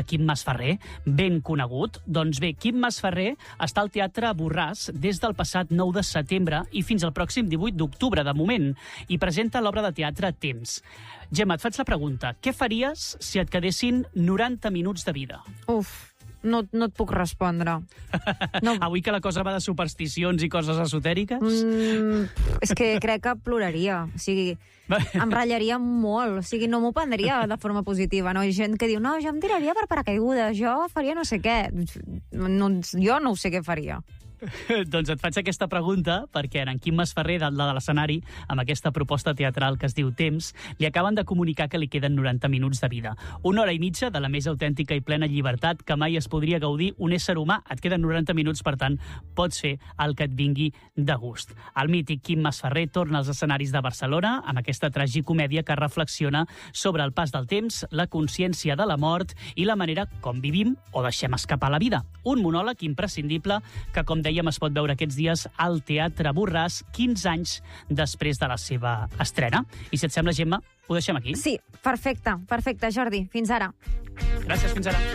Quim Masferrer, ben conegut. Doncs bé, Quim Masferrer està al Teatre Borràs des del passat 9 de setembre i fins al pròxim 18 d'octubre, de moment, i presenta l'obra de teatre Temps. Gemma, et faig la pregunta. Què faries si et quedessin 90 minuts de vida? No et puc respondre. No. Avui que la cosa va de supersticions i coses esotèriques? És que crec que ploraria. O sigui, em ratllaria molt. O sigui, no m'ho prendria de forma positiva. No? Hi ha gent que diu, no, jo em tiraria per paracaigudes, jo faria no sé què. No, jo no sé què faria. Doncs et faig aquesta pregunta perquè en Quim Masferrer, dalt de l'escenari, amb aquesta proposta teatral que es diu Temps, li acaben de comunicar que li queden 90 minuts de vida. 1 hora i mitja de la més autèntica i plena llibertat que mai es podria gaudir un ésser humà. Et queden 90 minuts, per tant, pots fer el que et vingui de gust. El mític Quim Masferrer torna als escenaris de Barcelona amb aquesta tragicomèdia que reflexiona sobre el pas del temps, la consciència de la mort i la manera com vivim o deixem escapar la vida. Un monòleg imprescindible que, com dèiem, es pot veure aquests dies al Teatre Borràs, 15 anys després de la seva estrena. I si et sembla, Gemma, ho deixem aquí? Sí, perfecte, Jordi. Fins ara. Gràcies, fins ara.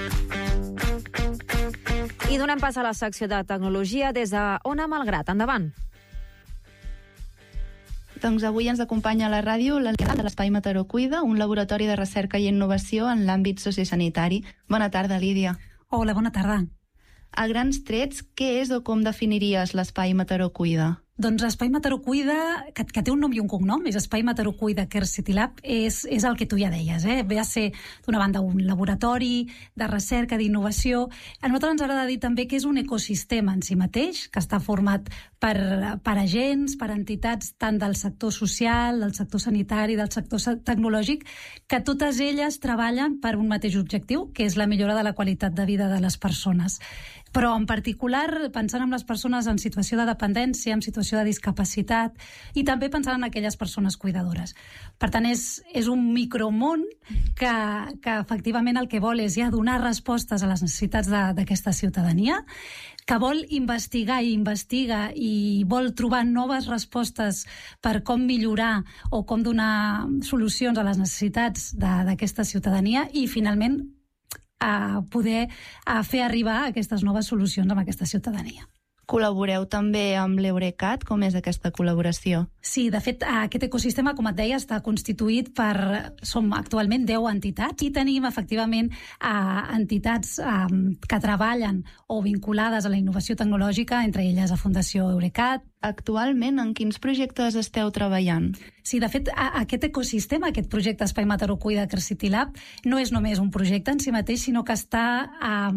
I donem pas a la secció de tecnologia des de Ona Malgrat. Endavant. Doncs avui ens acompanya a la ràdio la Lídia de l'Espai Meteorocuida, un laboratori de recerca i innovació en l'àmbit sociosanitari. Bona tarda, Lídia. Hola, bona tarda. A grans trets, què és o com definiries l'Espai Meteorocuida? Doncs l'Espai Meteorocuida, que té un nom i un cognom, és Espai Meteorocuida Care City Lab, és el que tu ja deies. Ve a ser, d'una banda, un laboratori de recerca, d'innovació. A nosaltres ens agrada dir també que és un ecosistema en si mateix, que està format per agents, per entitats tant del sector social, del sector sanitari, del sector tecnològic, que totes elles treballen per un mateix objectiu, que és la millora de la qualitat de vida de les persones. Però en particular pensant en les persones en situació de dependència, en situació de discapacitat i també pensant en aquelles persones cuidadores. Per tant, és un micromón que efectivament el que vol és ja donar respostes a les necessitats d'aquesta ciutadania, que vol investigar i investiga i vol trobar noves respostes per com millorar o com donar solucions a les necessitats d'aquesta ciutadania i finalment a poder fer arribar aquestes noves solucions amb aquesta ciutadania. Col·laboreu també amb l'Eurecat? Com és aquesta col·laboració? Sí, de fet, aquest ecosistema, com et deia, està constituït som actualment 10 entitats i tenim, efectivament, entitats que treballen o vinculades a la innovació tecnològica, entre elles a Fundació Eurecat. Actualment, en quins projectes esteu treballant? Sí, de fet, aquest ecosistema, aquest projecte Espai Meteorocuida Care City Lab, no és només un projecte en si mateix, sinó que està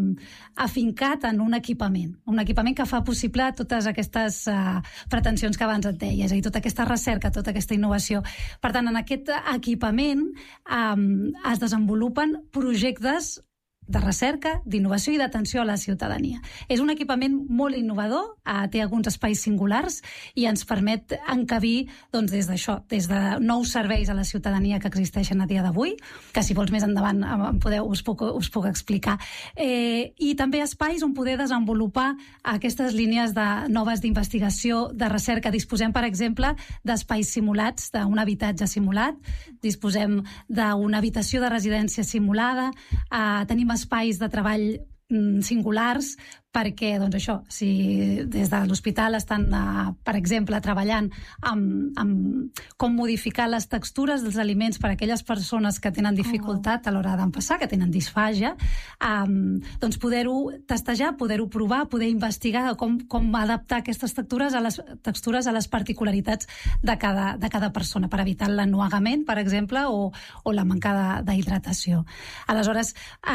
afincat en un equipament que fa possible totes aquestes pretensions que abans et deia, és a dir, tota aquesta recerca, tota aquesta innovació. Per tant, en aquest equipament es desenvolupen projectes de recerca, d'innovació i d'atenció a la ciutadania. És un equipament molt innovador, té alguns espais singulars i ens permet encabir des de nous serveis a la ciutadania que existeixen a dia d'avui, que si vols més endavant us puc explicar. I també espais on poder desenvolupar aquestes línies noves d'investigació, de recerca. Disposem, per exemple, d'espais simulats, d'un habitatge simulat, disposem d'una habitació de residència simulada, tenim espais de treball singulars perquè, si des de l'hospital estan, per exemple, treballant amb com modificar les textures dels aliments per a aquelles persones que tenen dificultat a l'hora d'empassar, que tenen disfàgia, poder-ho testejar, poder-ho provar, poder investigar com adaptar aquestes textures a les particularitats de cada persona per evitar l'ennuegament, per exemple, o la manca d'hidratació. Aleshores,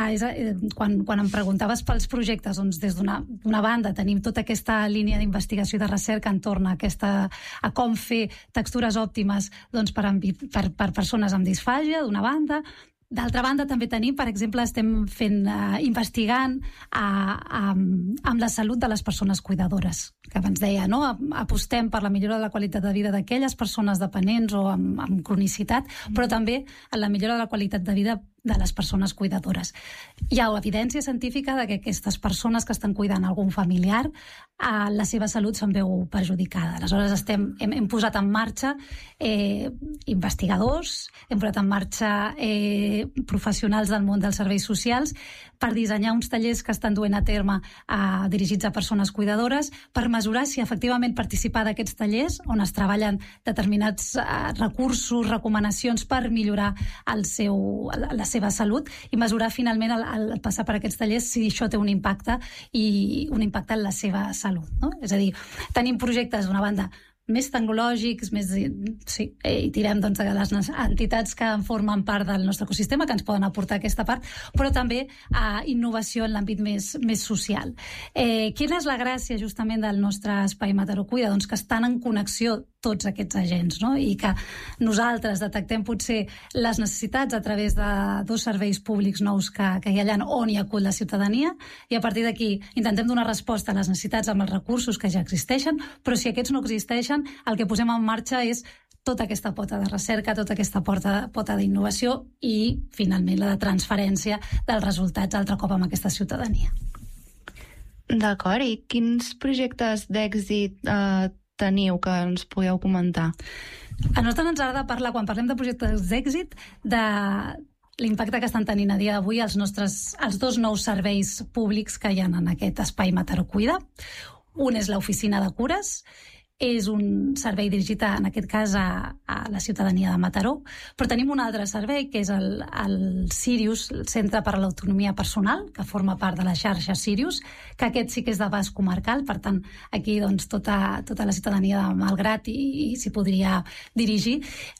quan em preguntaves pels projectes, des d'una banda tenim tota aquesta línia d'investigació i de recerca entorn a com fer textures òptimes per persones amb disfàgia, d'una banda. D'altra banda, també tenim, per exemple, estem investigant amb la salut de les persones cuidadores, que abans deia, no? Apostem per la millora de la qualitat de vida d'aquelles persones dependents o amb cronicitat, però també en la millora de la qualitat de vida de les persones cuidadores. Hi ha evidència científica de que aquestes persones que estan cuidant algun familiar, la seva salut se'n veu perjudicada. Aleshores hem posat en marxa investigadors, hem posat en marxa professionals del món dels serveis socials per dissenyar uns tallers que estan duent a terme dirigits a persones cuidadores, per mesurar si efectivament participar d'aquests tallers on es treballen determinats recursos, recomanacions per millorar la seva salut, i mesurar finalment al passar per aquests tallers si això té un impacte en la seva salut, no? És a dir, tenim projectes d'una banda més tecnològics, i tirem de les entitats que formen part del nostre ecosistema, que ens poden aportar aquesta part, però també innovació en l'àmbit més social. Quina és la gràcia justament del nostre espai Mataró Cuida? Doncs que estan en connexió tots aquests agents, no? I que nosaltres detectem potser les necessitats a través de 2 serveis públics nous que hi ha allà on hi acull la ciutadania, i a partir d'aquí intentem donar resposta a les necessitats amb els recursos que ja existeixen, però si aquests no existeixen, el que posem en marxa és tota aquesta pota de recerca, tota aquesta pota d'innovació i, finalment, la de transferència dels resultats altre cop amb aquesta ciutadania. D'acord, i quins projectes d'èxit teniu que ens podeu comentar? A nosaltres ens agrada parlar, quan parlem de projectes d'èxit, de l'impacte que estan tenint a dia d'avui els 2 nous serveis públics que hi ha en aquest espai Mataró Cuida. Un és l'Oficina de Cures, és un servei dirigit, en aquest cas, a la ciutadania de Mataró, però tenim un altre servei, que és el Sirius, el Centre per a l'Autonomia Personal, que forma part de la xarxa Sirius, que aquest sí que és d'abast comarcal, per tant, aquí tota la ciutadania de Malgrat i s'hi podria dirigir.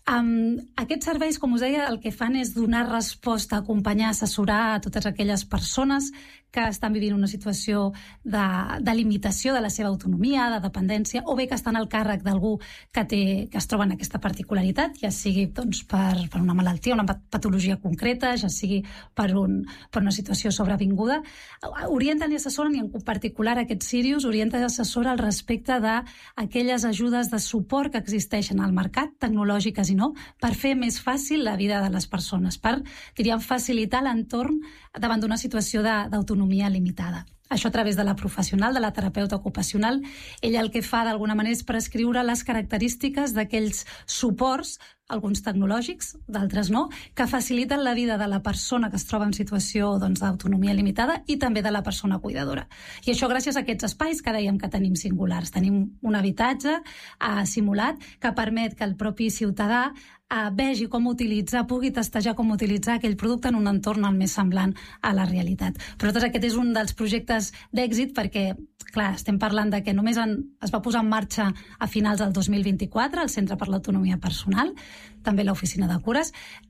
Aquests serveis, com us deia, el que fan és donar resposta, acompanyar, assessorar a totes aquelles persones que estan vivint una situació de limitació de la seva autonomia, de dependència, o bé que estan al càrrec d'algú que es troba en aquesta particularitat, ja sigui per una malaltia, una patologia concreta, ja sigui per una situació sobrevinguda. Orienten i assessoren, i en particular aquest Sirius orienta i assessora al respecte d'aquelles ajudes de suport que existeixen al mercat, tecnològiques i no, per fer més fàcil la vida de les persones, per, diríem, facilitar l'entorn davant d'una situació d'autonomia limitada. Això a través de la professional, de la terapeuta ocupacional. Ella el que fa d'alguna manera és prescriure les característiques d'aquells suports, alguns tecnològics, d'altres no, que faciliten la vida de la persona que es troba en situació d'autonomia limitada i també de la persona cuidadora. I això gràcies a aquests espais que dèiem que tenim singulars. Tenim un habitatge simulat que permet que el propi ciutadà vegi com utilitzar, pugui testejar com utilitzar aquell producte en un entorn el més semblant a la realitat. Per nosaltres aquest és un dels projectes d'èxit perquè, clar, estem parlant de que només es va posar en marxa a finals del 2024 el Centre per l'Autonomia Personal, també l'Oficina de Cures.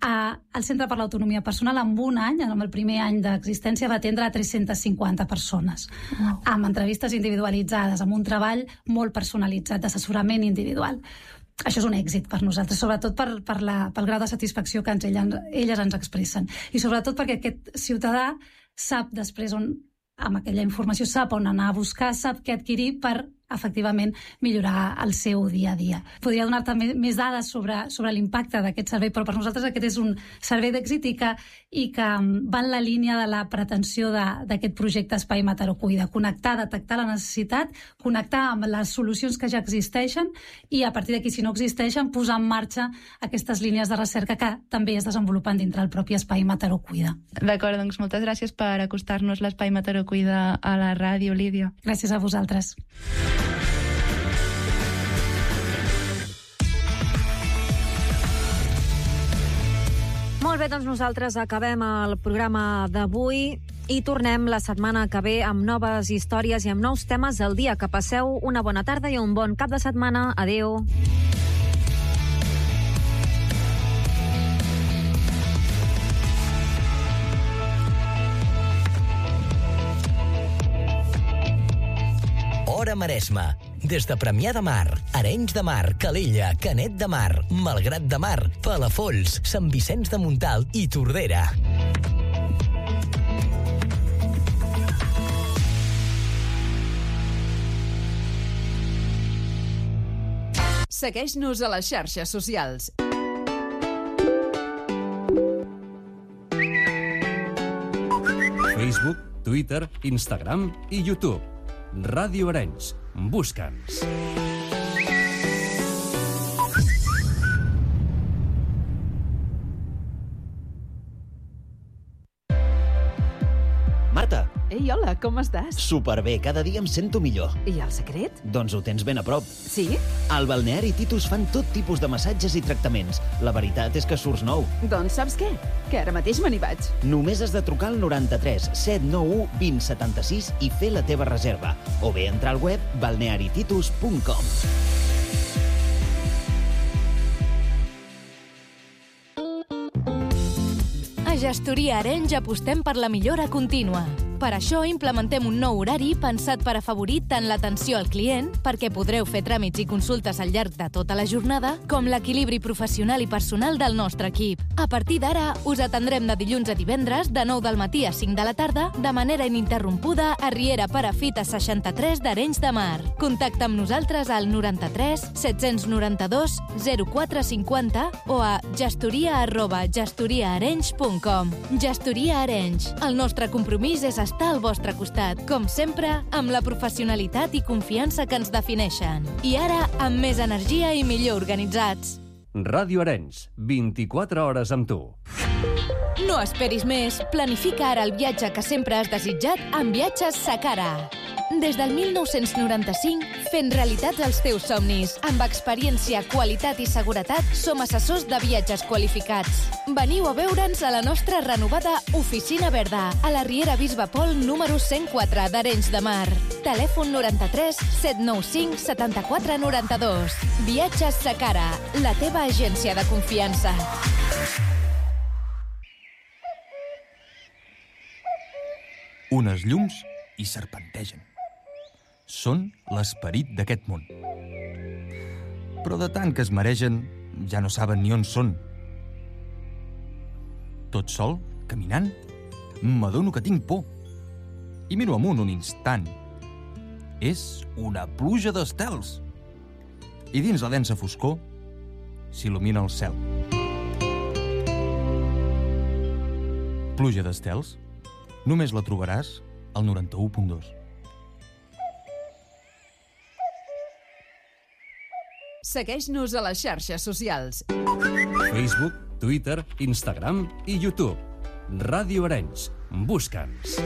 El Centre per l'Autonomia Personal en un any, en el primer any d'existència, va atendre a 350 persones, amb entrevistes individualitzades, amb un treball molt personalitzat d'assessorament individual. Això és un èxit per nosaltres, sobretot pel grau de satisfacció que elles ens expressen. I sobretot perquè aquest ciutadà sap després amb aquella informació, sap on anar a buscar, sap què adquirir per efectivament millorar el seu dia a dia. Podria donar també més dades sobre l'impacte d'aquest servei, però per nosaltres aquest és un servei d'èxit i que va en la línia de la pretensió d'aquest projecte Espai Mataró Cuida, connectar, detectar la necessitat, connectar amb les solucions que ja existeixen i a partir d'aquí, si no existeixen, posar en marxa aquestes línies de recerca que també es desenvolupen dintre el propi Espai Mataró Cuida. D'acord, doncs moltes gràcies per acostar-nos l'Espai Mataró Cuida a la ràdio, Lídia. Gràcies a vosaltres. Molt bé, doncs nosaltres acabem el programa d'avui i tornem la setmana que ve amb noves històries i amb nous temes del dia. Que passeu una bona tarda i un bon cap de setmana. Adéu. Hora Maresma. Des de Premià de Mar, Arenys de Mar, Calella, Canet de Mar, Malgrat de Mar, Palafolls, Sant Vicenç de Montalt i Tordera. Segueix-nos a les xarxes socials. Facebook, Twitter, Instagram i YouTube. Ràdio Arenys. Busca'ns. Marta! Ei, hola, com estàs? Superbé, cada dia em sento millor. I el secret? Doncs ho tens ben a prop. Sí? Al Balneari Titus fan tot tipus de massatges i tractaments. La veritat és que surts nou. Doncs saps què? Que ara mateix me n'hi vaig. Només has de trucar al 93 791 2076 i fer la teva reserva. O bé entrar al web balnearititus.com. A Gestoria Arenys apostem per la millora contínua. Per això implementem un nou horari pensat per afavorir tant l'atenció al client, perquè podreu fer tràmits i consultes al llarg de tota la jornada, com l'equilibri professional i personal del nostre equip. A partir d'ara, us atendrem de dilluns a divendres, de 9 del matí a 5 de la tarda, de manera ininterrompuda a Riera Perafita 63 d'Arenys de Mar. Contacta amb nosaltres al 93 792 0450 o a gestoria@gestoriaarenys.com. Gestoria Arenys. El nostre compromís és estar al vostre costat, com sempre, amb la professionalitat i confiança que ens defineixen. I ara, amb més energia i millor organitzats. Ràdio Arenys, 24 hores amb tu. No esperis més. Planifica ara el viatge que sempre has desitjat amb Viatges Sacara. Des del 1995, fent realitats els teus somnis. Amb experiència, qualitat i seguretat, som assessors de viatges qualificats. Veniu a veure'ns a la nostra renovada Oficina Verda, a la Riera Bisbe Pol número 104 d'Arenys de Mar. Telèfon 93 795 74 92. Viatges Sacara, la teva agència de confiança. Unes llums hi serpentegen. Són l'esperit d'aquest món. Però de tant que es maregen, ja no saben ni on són. Tot sol, caminant, m'adono que tinc por. I miro amunt un instant. És una pluja d'estels. I dins la densa foscor s'il·lumina el cel. Pluja d'estels? Només la trobaràs al 91.2. Segueix-nos a les xarxes socials. Facebook, Twitter, Instagram i YouTube. Ràdio Arenys. Busca'ns.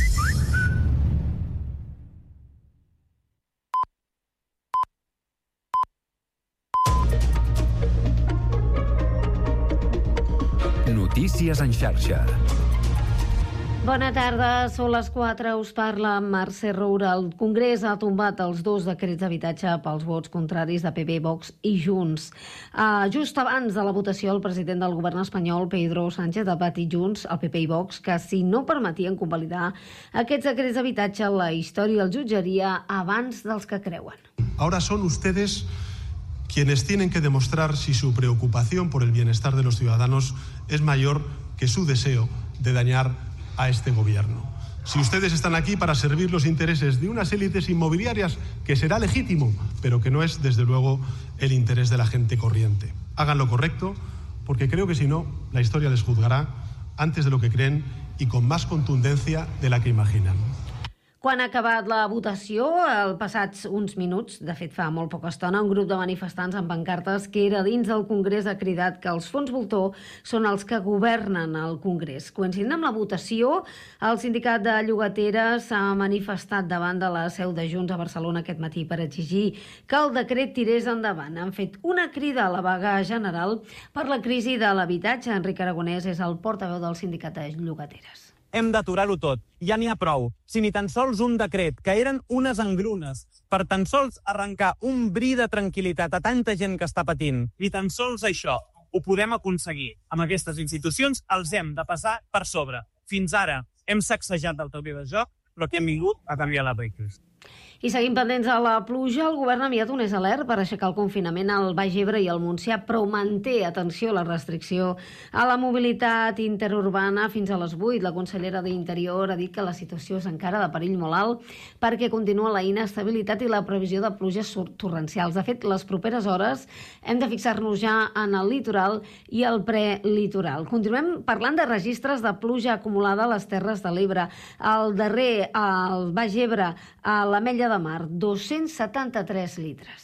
Notícies en xarxa. Bona tarda, són les 4, us parla Mercè Roura. El Congrés ha tombat els 2 decrets d'habitatge pels vots contraris de PP, Vox i Junts. Just abans de la votació, el president del govern espanyol, Pedro Sánchez, ha patit Junts, el PP i Vox, que si no permetien convalidar aquests decrets d'habitatge, la història els jutjaria abans dels que creuen. Ahora son ustedes quienes tienen que demostrar si su preocupación por el bienestar de los ciudadanos es mayor que su deseo de dañar a este gobierno. Si ustedes están aquí para servir los intereses de unas élites inmobiliarias, que será legítimo, pero que no es, desde luego, el interés de la gente corriente. Hagan lo correcto, porque creo que si no, la historia les juzgará antes de lo que creen y con más contundencia de la que imaginan. Quan ha acabat la votació, passats uns minuts, de fet fa molt poca estona, un grup de manifestants amb pancartes que era dins del Congrés ha cridat que els fons voltor són els que governen el Congrés. Coincidint amb la votació, el sindicat de llogateres s'ha manifestat davant de la seu de Junts a Barcelona aquest matí per exigir que el decret tirés endavant. Han fet una crida a la vaga general per la crisi de l'habitatge. Enric Aragonès és el portaveu del sindicat de llogateres. Hem d'aturar-ho tot. Ja n'hi ha prou. Si ni tan sols un decret, que eren unes engrunes, per tan sols arrencar un bri de tranquil·litat a tanta gent que està patint, ni tan sols això ho podem aconseguir. Amb aquestes institucions els hem de passar per sobre. Fins ara hem sacsejat el taulell de joc, però que hem vingut a canviar les regles. I seguint pendents de la pluja, el govern ha enviat un alert per aixecar el confinament al Baix Ebre i al Montsià, però manté, atenció, la restricció a la mobilitat interurbana fins a les 8. La consellera d'Interior ha dit que la situació és encara de perill molt alt perquè continua la inestabilitat i la previsió de pluges torrencials. De fet, les properes hores hem de fixar-nos ja en el litoral i el prelitoral. Continuem parlant de registres de pluja acumulada a les Terres de l'Ebre. El darrer, al Baix Ebre, a l'Ametlla de Mar, 273 litres.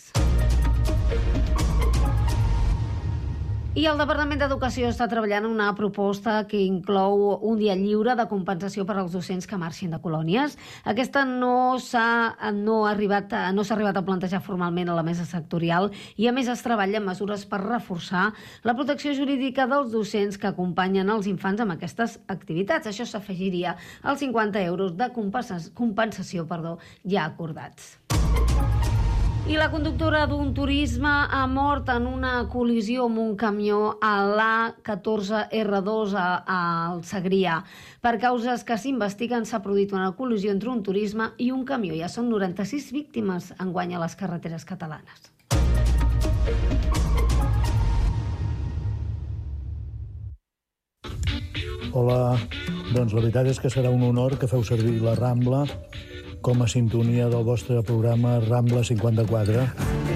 I el Departament d'Educació està treballant en una proposta que inclou un dia lliure de compensació per als docents que marxin de colònies. Aquesta no s'ha arribat a plantejar formalment a la mesa sectorial i, a més, es treballa en mesures per reforçar la protecció jurídica dels docents que acompanyen els infants amb aquestes activitats. Això s'afegiria als 50 euros de compensació ja acordats. I la conductora d'un turisme ha mort en una col·lisió amb un camió a l'A14R2 al Segrià. Per causes que s'investiguen, s'ha produït una col·lisió entre un turisme i un camió. Ja són 96 víctimes enguany a les carreteres catalanes. Hola, doncs la veritat és que serà un honor que feu servir la Rambla com a sintonia del vostre programa Rambla 54.